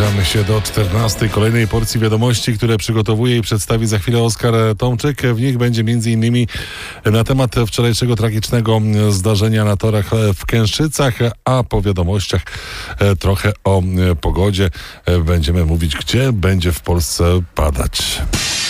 Zbliżamy się do 14. kolejnej porcji wiadomości, które przygotowuje i przedstawi za chwilę Oskar Tomczyk. W nich będzie m.in. na temat wczorajszego tragicznego zdarzenia na torach w Kęszczycach, a po wiadomościach trochę o pogodzie. Będziemy mówić, gdzie będzie w Polsce padać.